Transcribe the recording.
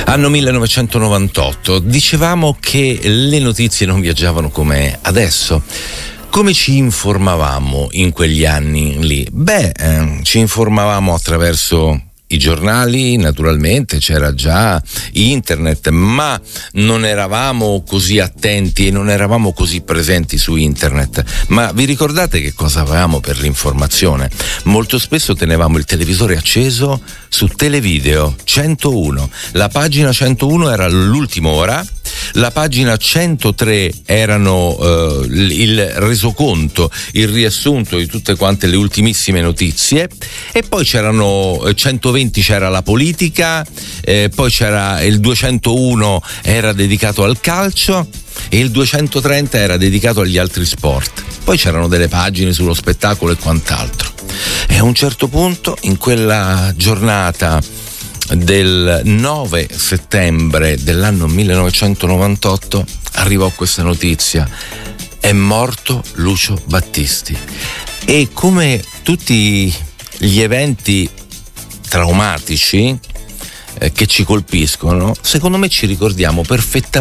Anno 1998, dicevamo che le notizie non viaggiavano come adesso. Come ci informavamo in quegli anni lì? Ci informavamo attraverso i giornali, naturalmente, c'era già internet, ma non eravamo così attenti e non eravamo così presenti su internet. Ma vi ricordate che cosa avevamo per l'informazione? Molto spesso tenevamo il televisore acceso su Televideo 101. La pagina 101 era l'ultima ora, la pagina 103 erano il resoconto, il riassunto di tutte quante le ultimissime notizie, e poi c'erano 120, c'era la politica, poi c'era il 201 era dedicato al calcio e il 230 era dedicato agli altri sport. Poi c'erano delle pagine sullo spettacolo e quant'altro. E a un certo punto, in quella giornata del 9 settembre dell'anno 1998, arrivò questa notizia: è morto Lucio Battisti. E come tutti gli eventi traumatici che ci colpiscono, secondo me ci ricordiamo perfettamente